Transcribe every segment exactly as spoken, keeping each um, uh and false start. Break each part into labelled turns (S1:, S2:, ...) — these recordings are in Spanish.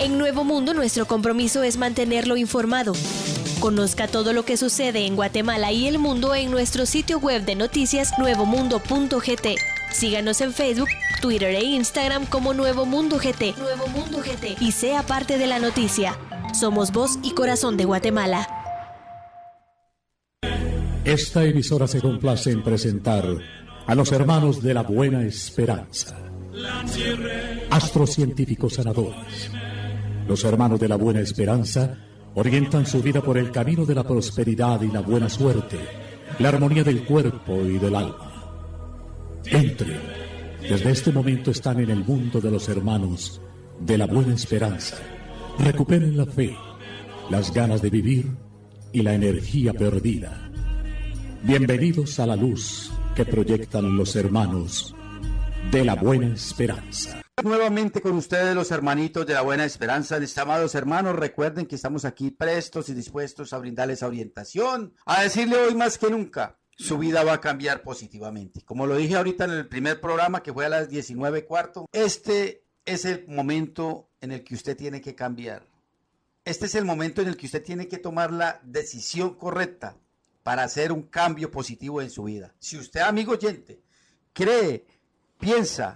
S1: En Nuevo Mundo, nuestro compromiso es mantenerlo informado. Conozca todo lo que sucede en Guatemala y el mundo en nuestro sitio web de noticias nuevo mundo punto g t. Síganos en Facebook, Twitter e Instagram como Nuevo Mundo G T. Nuevo Mundo G T. Y sea parte de la noticia. Somos voz y corazón de Guatemala.
S2: Esta emisora se complace en presentar a los hermanos de la Buena Esperanza, astrocientíficos sanadores. Los hermanos de la Buena Esperanza orientan su vida por el camino de la prosperidad y la buena suerte, la armonía del cuerpo y del alma. Entren. Desde este momento están en el mundo de los hermanos de la Buena Esperanza. Recuperen la fe, las ganas de vivir y la energía perdida. Bienvenidos a la luz que proyectan los hermanos de la Buena Esperanza.
S3: Nuevamente con ustedes los hermanitos de la Buena Esperanza. Mis amados hermanos, recuerden que estamos aquí prestos y dispuestos a brindarles orientación, a decirle hoy más que nunca, su vida va a cambiar positivamente. Como lo dije ahorita en el primer programa que fue a las diecinueve y cuarto, este es el momento en el que usted tiene que cambiar. Este es el momento en el que usted tiene que tomar la decisión correcta para hacer un cambio positivo en su vida. Si usted, amigo oyente, cree, piensa,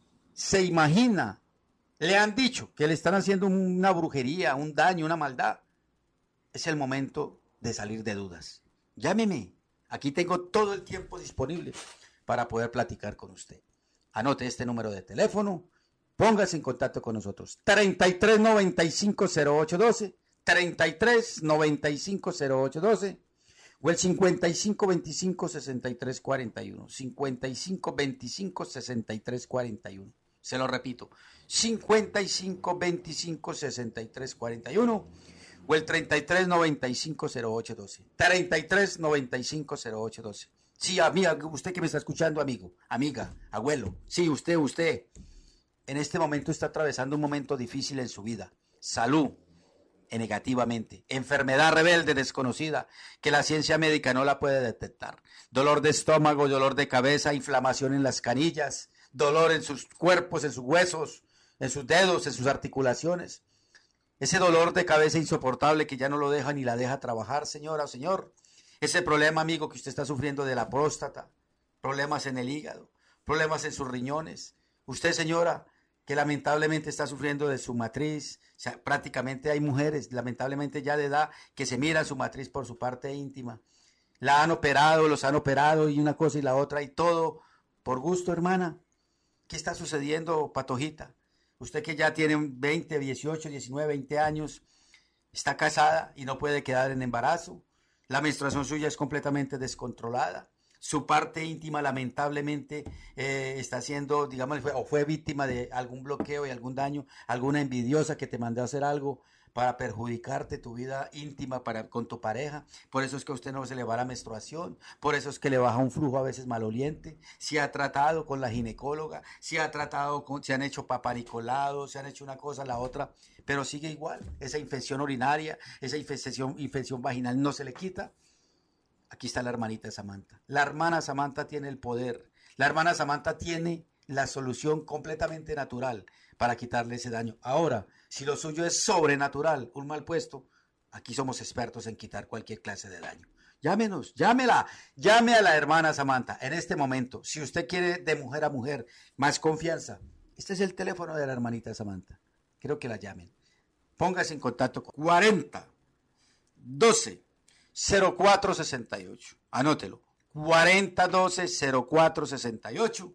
S3: se imagina, le han dicho que le están haciendo una brujería, un daño, una maldad, es el momento de salir de dudas. Llámeme, aquí tengo todo el tiempo disponible para poder platicar con usted. Anote este número de teléfono, póngase en contacto con nosotros, treinta y tres noventa y cinco cero ocho doce, treinta y tres noventa y cinco cero ocho doce, o el cincuenta y cinco veinticinco sesenta y tres cuarenta y uno, cincuenta y cinco veinticinco sesenta y tres cuarenta y uno. Se lo repito, cincuenta y cinco veinticinco sesenta y tres cuarenta y uno o el treinta y tres noventa y cinco cero ocho doce, treinta y tres noventa y cinco cero ocho doce. Sí, amiga, usted que me está escuchando, amigo, amiga, abuelo, sí, usted, usted, en este momento está atravesando un momento difícil en su vida. Salud, negativamente, enfermedad rebelde desconocida que la ciencia médica no la puede detectar, dolor de estómago, dolor de cabeza, inflamación en las canillas, dolor en sus cuerpos, en sus huesos, en sus dedos, en sus articulaciones, ese dolor de cabeza insoportable que ya no lo deja ni la deja trabajar, señora o señor, ese problema, amigo, que usted está sufriendo de la próstata, problemas en el hígado, problemas en sus riñones, usted, señora, que lamentablemente está sufriendo de su matriz. O sea, prácticamente hay mujeres, lamentablemente ya de edad, que se miran su matriz por su parte íntima. La han operado, los han operado y una cosa y la otra y todo por gusto, hermana. ¿Qué está sucediendo, Patojita? Usted que ya tiene veinte, dieciocho, diecinueve, veinte años, está casada y no puede quedar en embarazo. La menstruación suya es completamente descontrolada. Su parte íntima lamentablemente eh, está siendo, digamos, o fue víctima de algún bloqueo y algún daño, alguna envidiosa que te mandó a hacer algo para perjudicarte tu vida íntima para, con tu pareja. Por eso es que a usted no se le va la menstruación, por eso es que le baja un flujo a veces maloliente. Se ha tratado con la ginecóloga, se ha tratado con, se han hecho papanicolados, se han hecho una cosa, la otra, pero sigue igual. Esa infección urinaria, esa infección, infección vaginal no se le quita. Aquí está la hermanita Samantha. La hermana Samantha tiene el poder. La hermana Samantha tiene la solución completamente natural para quitarle ese daño. Ahora, si lo suyo es sobrenatural, un mal puesto, aquí somos expertos en quitar cualquier clase de daño. Llámenos, llámela, llame a la hermana Samantha en este momento. Si usted quiere de mujer a mujer más confianza, este es el teléfono de la hermanita Samantha. Quiero que la llamen. Póngase en contacto con cuarenta doce cero cuatro sesenta y ocho. Anótelo. cuarenta doce cero cuatro sesenta y ocho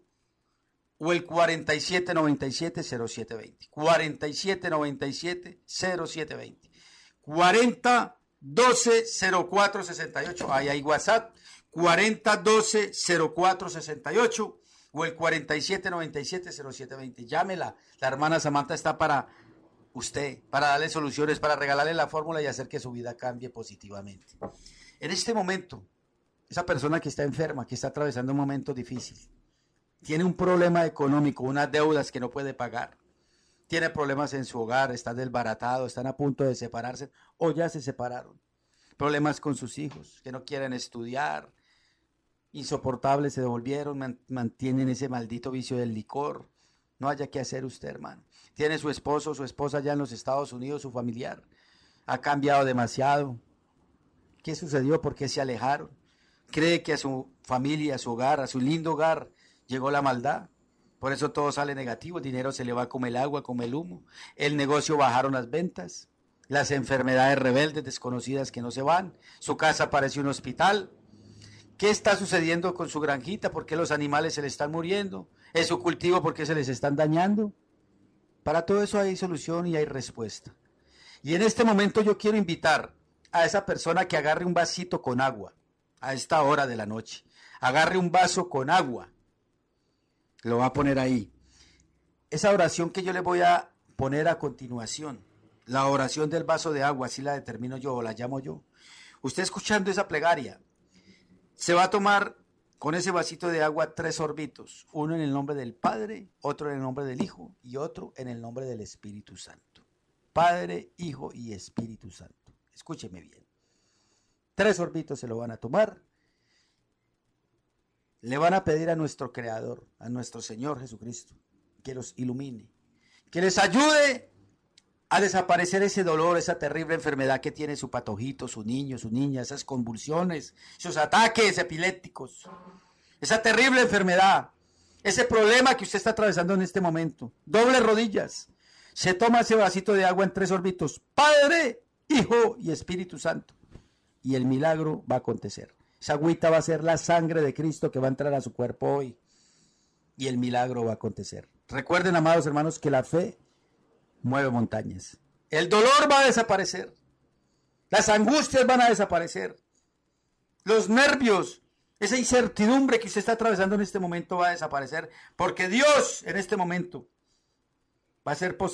S3: o el cuarenta y siete noventa y siete cero siete veinte. cuarenta y siete noventa y siete cero siete veinte. cuarenta doce cero cuatro sesenta y ocho. Ahí hay WhatsApp. cuarenta doce cero cuatro sesenta y ocho o el cuarenta y siete noventa y siete cero siete veinte. Llámela. La hermana Samantha está para usted, para darle soluciones, para regalarle la fórmula y hacer que su vida cambie positivamente. En este momento, esa persona que está enferma, que está atravesando un momento difícil, tiene un problema económico, unas deudas que no puede pagar, tiene problemas en su hogar, está desbaratado, están a punto de separarse o ya se separaron, problemas con sus hijos que no quieren estudiar, insoportables se devolvieron, man, mantienen ese maldito vicio del licor, no haya qué hacer usted, hermano. Tiene su esposo, su esposa allá en los Estados Unidos, su familiar. Ha cambiado demasiado. ¿Qué sucedió? ¿Por qué se alejaron? ¿Cree que a su familia, a su hogar, a su lindo hogar, llegó la maldad? Por eso todo sale negativo, el dinero se le va como el agua, como el humo. El negocio bajaron las ventas, las enfermedades rebeldes desconocidas que no se van. Su casa parece un hospital. ¿Qué está sucediendo con su granjita? ¿Por qué los animales se le están muriendo? ¿En su cultivo por qué se les están dañando? Para todo eso hay solución y hay respuesta. Y en este momento yo quiero invitar a esa persona que agarre un vasito con agua a esta hora de la noche. Agarre un vaso con agua. Lo va a poner ahí. Esa oración que yo le voy a poner a continuación, la oración del vaso de agua, así la determino yo o la llamo yo. Usted escuchando esa plegaria, se va a tomar con ese vasito de agua tres sorbitos, uno en el nombre del Padre, otro en el nombre del Hijo y otro en el nombre del Espíritu Santo. Padre, Hijo y Espíritu Santo. Escúcheme bien. Tres sorbitos se lo van a tomar. Le van a pedir a nuestro Creador, a nuestro Señor Jesucristo, que los ilumine, que les ayude a desaparecer ese dolor, esa terrible enfermedad que tiene su patojito, su niño, su niña, esas convulsiones, esos ataques epilépticos, esa terrible enfermedad, ese problema que usted está atravesando en este momento. Doble rodillas, se toma ese vasito de agua en tres sorbitos, Padre, Hijo y Espíritu Santo, y el milagro va a acontecer. Esa agüita va a ser la sangre de Cristo que va a entrar a su cuerpo hoy, y el milagro va a acontecer. Recuerden, amados hermanos, que la fe mueve montañas. El dolor va a desaparecer. Las angustias van a desaparecer. Los nervios, esa incertidumbre que usted está atravesando en este momento va a desaparecer, porque Dios en este momento va a ser posible.